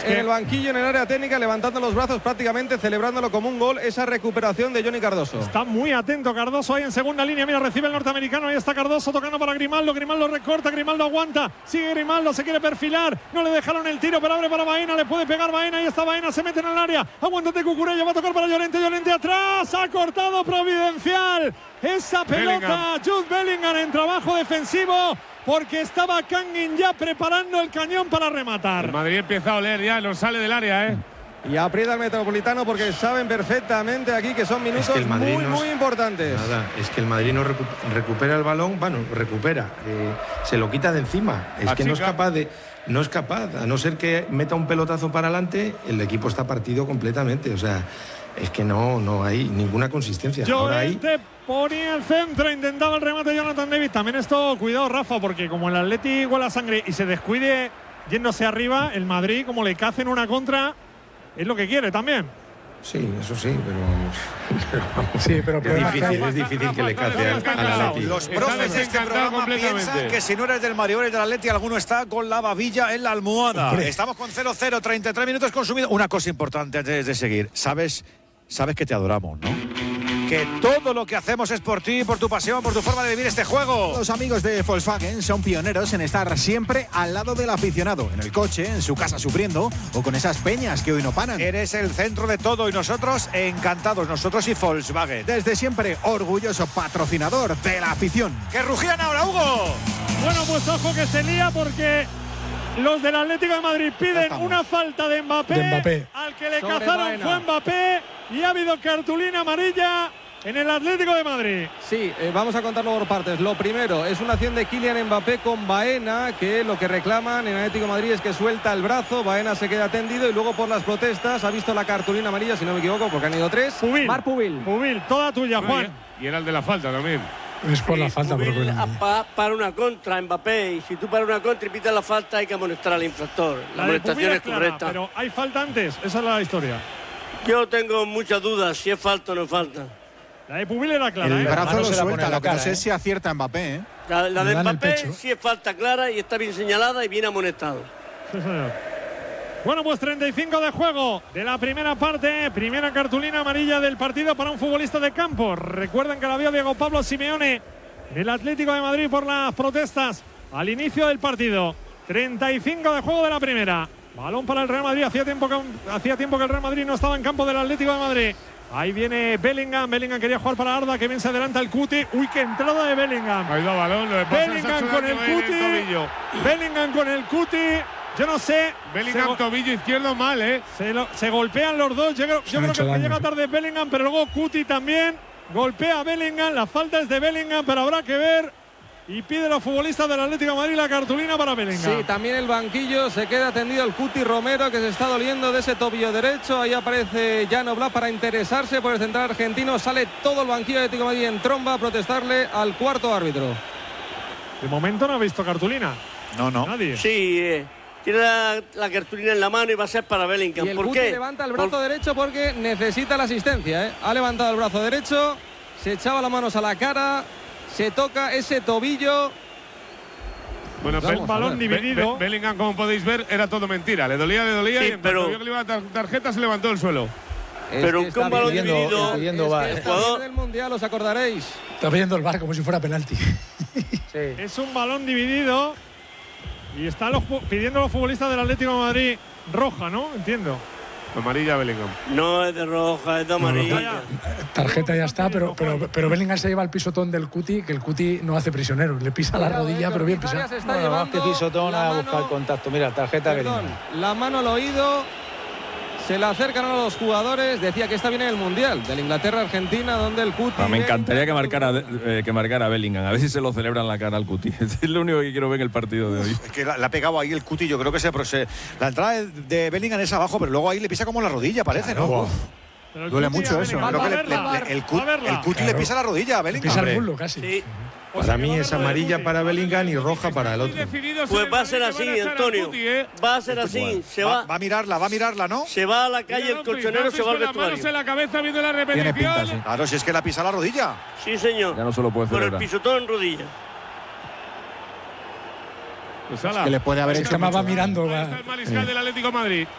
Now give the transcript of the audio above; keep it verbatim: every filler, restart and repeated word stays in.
en el banquillo, en el área técnica, levantando los brazos prácticamente, celebrándolo como un gol, esa recuperación de Johnny Cardoso. Está muy atento Cardoso ahí en segunda línea. Mira, recibe el norteamericano. Ahí está Cardoso tocando para Grimaldo. Grimaldo recorta, Grimaldo aguanta. Sigue Grimaldo, se quiere perfilar. No le dejaron el tiro, pero abre para Baena. Le puede pegar Baena. Ahí está Baena, se mete en el área. Aguántate Cucurella, va a tocar para Llorente. Llorente atrás. Ha cortado Providencial. Esa pelota, Bellingham. Jude Bellingham en trabajo defensivo, porque estaba Kangin ya preparando el cañón para rematar. El Madrid empieza a oler ya, no sale del área, ¿eh? Y aprieta el Metropolitano porque saben perfectamente aquí que son minutos es que muy, no es, muy importantes. Nada, es que el Madrid no recu recupera el balón, bueno, recupera, eh, se lo quita de encima. Es A que chica. no es capaz de, no es capaz, a no ser que meta un pelotazo para adelante, el equipo está partido completamente. O sea, es que no, no hay ninguna consistencia. Ahora hay... ponía el centro, intentaba el remate Jonathan David. También esto, cuidado Rafa, porque como el Atleti huele sangre y se descuide yéndose arriba, el Madrid, como le cacen una contra, es lo que quiere también. Sí, eso sí, pero, pero vamos, sí, pero es difícil, es difícil que le case al, al Atleti. Los profes de este programa piensan que si no eres del Madrid o eres del Atleti, alguno está con la babilla en la almohada. Hombre. Estamos con cero cero, treinta y tres minutos consumidos. Una cosa importante antes de seguir. Sabes, sabes que te adoramos, ¿no? Que todo lo que hacemos es por ti, por tu pasión, por tu forma de vivir este juego. Los amigos de Volkswagen son pioneros en estar siempre al lado del aficionado, en el coche, en su casa sufriendo o con esas peñas que hoy no paran. Eres el centro de todo y nosotros encantados, nosotros y Volkswagen. Desde siempre orgulloso patrocinador de la afición. ¡Que rugían ahora, Hugo! Bueno, pues ojo que se lía porque los del Atlético de Madrid piden una falta de Mbappé. De Mbappé. Al que le Sobre cazaron Baena. Fue Mbappé y ha habido cartulina amarilla en el Atlético de Madrid. Sí, eh, vamos a contarlo por partes. Lo primero es una acción de Kylian Mbappé con Baena, que lo que reclaman en el Atlético de Madrid es que suelta el brazo, Baena se queda tendido y luego por las protestas ha visto la cartulina amarilla, si no me equivoco, porque han ido tres. Pubil. Marc Pubil. Pubil, toda tuya, Juan. Y era el de la falta también. Es por sí, la falta, pero que... pa, para una contra, Mbappé, y si tú para una contra y pitas la falta, hay que amonestar al infractor. La, la amonestación es correcta. Clara, pero hay falta antes, esa es la historia. Yo tengo muchas dudas si es falta o no es falta. La de Pubil era clara. El ¿eh? brazo lo suelta, lo que cara, no sé ¿eh? si acierta Mbappé. ¿eh? La, la de Mbappé sí es falta clara y está bien señalada y bien amonestado. Sí, señor. Bueno, pues treinta y cinco de juego de la primera parte. Primera cartulina amarilla del partido para un futbolista de campo. Recuerden que la vio Diego Pablo Simeone del Atlético de Madrid por las protestas al inicio del partido. treinta y cinco de juego de la primera. Balón para el Real Madrid. Hacía tiempo que, hacía tiempo que el Real Madrid no estaba en campo del Atlético de Madrid. Ahí viene Bellingham. Bellingham quería jugar para Arda, que bien se adelanta el Cuti. Uy, qué entrada de Bellingham. Ahí va balón. Lo de Bellingham con el Cuti. El Bellingham con el Cuti. Yo no sé. Bellingham, tobillo izquierdo mal, ¿eh? Se, lo, se golpean los dos. Yo, creo, yo creo que, que llega tarde Bellingham, pero luego Cuti también. Golpea a Bellingham. La falta es de Bellingham, pero habrá que ver. Y pide a los futbolistas del Atlético de Madrid la cartulina para Bellingham. Sí, también el banquillo se queda tendido el Cuti Romero, que se está doliendo de ese tobillo derecho. Ahí aparece Jan Oblak para interesarse por el central argentino. Sale todo el banquillo del Atlético de Madrid en tromba a protestarle al cuarto árbitro. De momento no ha visto cartulina. No, no. Nadie. Sí, eh, tiene la, la cartulina en la mano y va a ser para Bellingham. Y el ¿Por Cuti qué? levanta el brazo Por... derecho porque necesita la asistencia, ¿eh? Ha levantado el brazo derecho, se echaba las manos a la cara, se toca ese tobillo. Bueno, un balón dividido. Be Bellingham, como podéis ver, era todo mentira. Le dolía, le dolía, sí, y pero vio que le iba a dar tarjeta, se levantó del suelo. Es pero que con un balón pidiendo, dividido. Es que está bien del Mundial, os acordaréis. Está pidiendo el bar como si fuera penalti. Sí. Es un balón dividido y están los, pidiendo los futbolistas del Atlético de Madrid roja, ¿no? Entiendo. Amarilla Bellingham. No es de roja, es de amarilla. No, no, tarjeta ya está, pero, pero, pero Bellingham se lleva el pisotón del Cuti, que el Cuti no hace prisionero. Le pisa la rodilla, pero bien pisado. Se está no, llevando más que pisotón a buscar contacto. Mira, tarjeta Bellingham. La mano al oído. Se le acercan a los jugadores. Decía que está bien en el Mundial de la Inglaterra-Argentina, donde el Cuti... Ah, me encantaría que marcara, eh, que marcara Bellingham. A ver si se lo celebran la cara al Cuti. Es lo único que quiero ver en el partido de hoy. Es que le ha pegado ahí el Cuti. Yo creo que se, se, la entrada de Bellingham es abajo, pero luego ahí le pisa como la rodilla, parece, ¿no? Wow. Duele mucho eso. Creo que le, le, le, el, Cuti, el Cuti claro. le pisa la rodilla a Bellingham. Pisa el muslo casi. Sí. Para mí es amarilla para Bellingham y roja para el otro. Pues va a ser así, Antonio. Va a ser así. Se va, va a mirarla, va a mirarla, ¿no? Se va a la calle, el colchonero se va al vestuario. En la cabeza viendo la repetición. Pinta, sí. Claro, si es que la pisa la rodilla. Sí, señor. Ya no se lo puede celebrar. Por el pisotón en rodilla. Pues que le puede haber hecho. Va mirando. Va. El mariscal del Atlético de Madrid.